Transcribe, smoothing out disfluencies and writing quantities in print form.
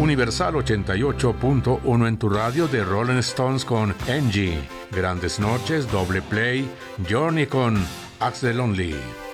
Universal 88.1 en tu radio de Rolling Stones con Angie. Grandes noches, doble play, Journey con Axe the Lonely.